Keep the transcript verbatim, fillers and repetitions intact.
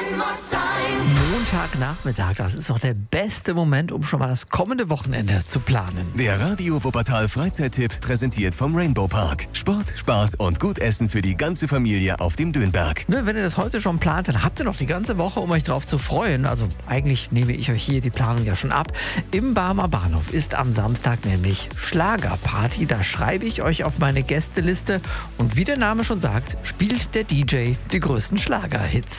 Montagnachmittag, das ist doch der beste Moment, um schon mal das kommende Wochenende zu planen. Der Radio Wuppertal Freizeittipp präsentiert vom Rainbow Park. Sport, Spaß und gut Essen für die ganze Familie auf dem Dönberg. Ne, wenn ihr das heute schon plant, dann habt ihr noch die ganze Woche, um euch drauf zu freuen. Also eigentlich nehme ich euch hier die Planung ja schon ab. Im Barmer Bahnhof ist am Samstag nämlich Schlagerparty. Da schreibe ich euch auf meine Gästeliste und wie der Name schon sagt, spielt der D J die größten Schlagerhits.